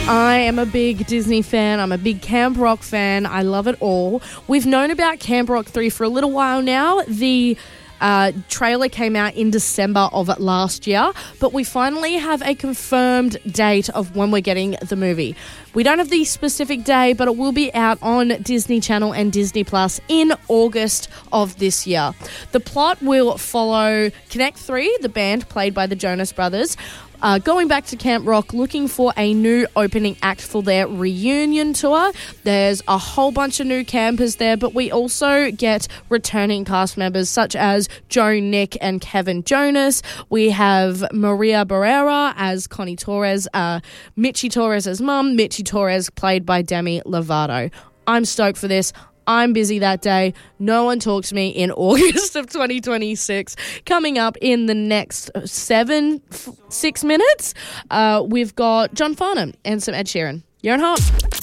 I am a big Disney fan. I'm a big Camp Rock fan. I love it all. We've known about Camp Rock 3 for a little while now. The trailer came out in December of last year, but we finally have a confirmed date of when we're getting the movie. We don't have the specific day, but it will be out on Disney Channel and Disney Plus in August of this year. The plot will follow Connect 3, the band played by the Jonas Brothers, going back to Camp Rock, looking for a new opening act for their reunion tour. There's a whole bunch of new campers there, but we also get returning cast members such as Joe, Nick, and Kevin Jonas. We have Maria Barrera as Connie Torres, Mitchie Torres as mum, Mitchie Torres played by Demi Lovato. I'm stoked for this. I'm busy that day. No one talk to me in August of 2026. Coming up in the next 6 minutes, we've got John Farnham and some Ed Sheeran. You're on Hot.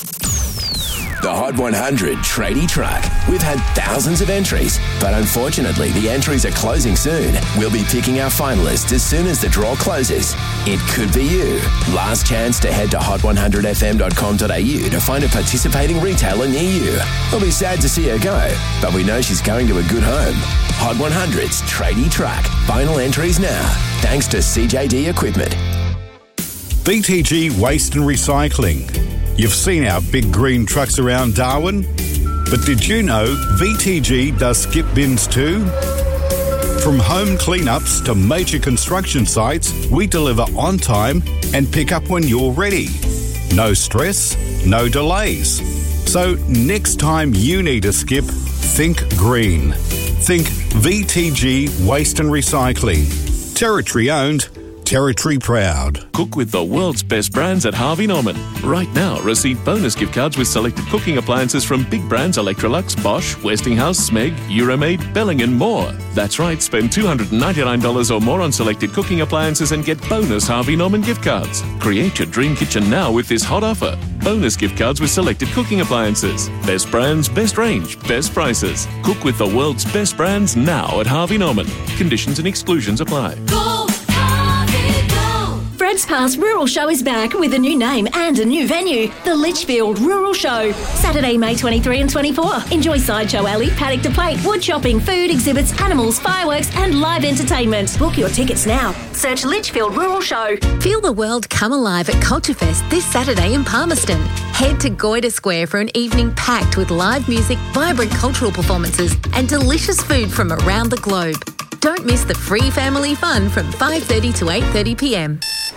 The Hot 100 Tradie Track. We've had thousands of entries, but unfortunately the entries are closing soon. We'll be picking our finalists as soon as the draw closes. It could be you. Last chance to head to hot100fm.com.au to find a participating retailer near you. We'll be sad to see her go, but we know she's going to a good home. Hot 100's Tradie Track. Final entries now, thanks to CJD Equipment. BTG Waste and Recycling. You've seen our big green trucks around Darwin, but did you know VTG does skip bins too? From home cleanups to major construction sites, we deliver on time and pick up when you're ready. No stress, no delays. So next time you need a skip, think green. Think VTG Waste and Recycling. Territory owned, territory proud. Cook with the world's best brands at Harvey Norman. Right now, receive bonus gift cards with selected cooking appliances from big brands Electrolux, Bosch, Westinghouse, Smeg, Euromaid, Belling and more. That's right, spend $299 or more on selected cooking appliances and get bonus Harvey Norman gift cards. Create your dream kitchen now with this hot offer. Bonus gift cards with selected cooking appliances. Best brands, best range, best prices. Cook with the world's best brands now at Harvey Norman. Conditions and exclusions apply. Fred's Past Rural Show is back with a new name and a new venue, the Litchfield Rural Show. Saturday, May 23 and 24. Enjoy Sideshow Alley, paddock to plate, wood chopping, food, exhibits, animals, fireworks and live entertainment. Book your tickets now. Search Litchfield Rural Show. Feel the world come alive at Culturefest this Saturday in Palmerston. Head to Goyder Square for an evening packed with live music, vibrant cultural performances and delicious food from around the globe. Don't miss the free family fun from 5:30 to 8:30pm.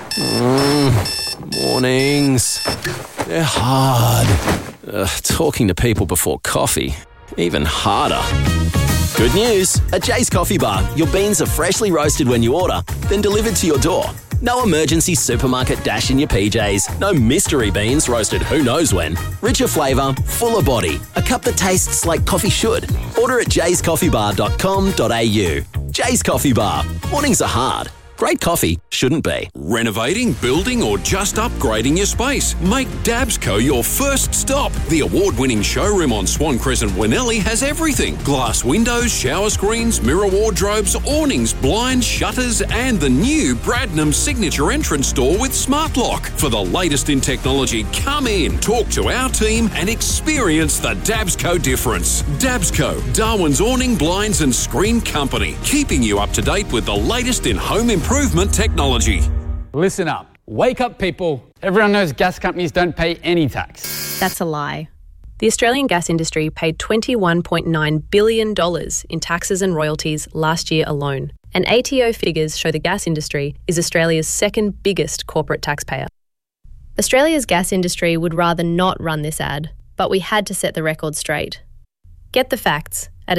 Mornings. They're hard. Talking to people before coffee, even harder. Good news. At Jay's Coffee Bar, your beans are freshly roasted when you order, then delivered to your door. No emergency supermarket dash in your PJs. No mystery beans roasted who knows when. Richer flavour, fuller body. A cup that tastes like coffee should. Order at jayscoffeebar.com.au. Jay's Coffee Bar. Mornings are hard. Great coffee shouldn't be. Renovating, building or just upgrading your space? Make Dabsco your first stop. The award-winning showroom on Swan Crescent, Winnelli has everything. Glass windows, shower screens, mirror wardrobes, awnings, blinds, shutters and the new Bradnam signature entrance door with smart lock. For the latest in technology, come in, talk to our team and experience the Dabsco difference. Dabsco, Darwin's awning, blinds and screen company. Keeping you up to date with the latest in home improvement technology. Listen up. Wake up, people. Everyone knows gas companies don't pay any tax. That's a lie. The Australian gas industry paid $21.9 billion in taxes and royalties last year alone. And ATO figures show the gas industry is Australia's second biggest corporate taxpayer. Australia's gas industry would rather not run this ad, but we had to set the record straight. Get the facts at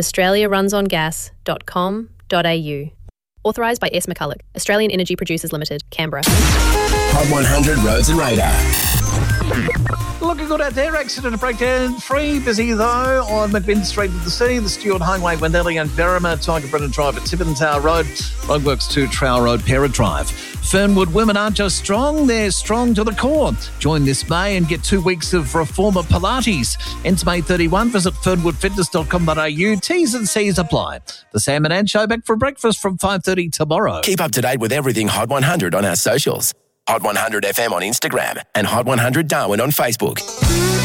australiarunsongas.com.au. Authorised by S. McCulloch, Australian Energy Producers Limited, Canberra. Hot 100 Roads and Radar. Looking good out there. Accident breakdown free. Busy though on McBinn Street to the Sea, the Stewart Highway, Wendell and Berrima, Tiger Brennan Drive at Tiverton Tower Road, Roadworks 2 Trowell Road, Pera Drive. Fernwood women aren't just strong, they're strong to the core. Join this May and get 2 weeks of Reformer Pilates. Ends May 31. Visit fernwoodfitness.com.au. T's and C's apply. The Sam and Ann Show back for breakfast from 5:30 tomorrow. Keep up to date with everything Hot 100 on our socials. Hot 100 FM on Instagram and Hot 100 Darwin on Facebook.